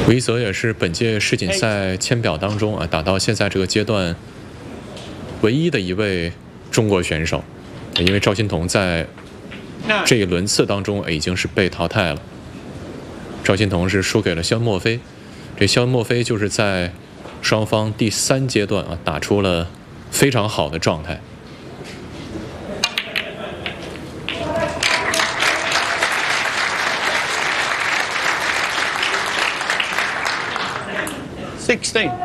韦一泽也是本届世锦赛签表当中打到现在这个阶段唯一的一位中国选手，因为赵心童在这一轮次当中已经是被淘汰了。赵心童是输给了肖恩·墨菲，这肖恩·墨菲就是在双方第3阶段打出了非常好的状态。 16.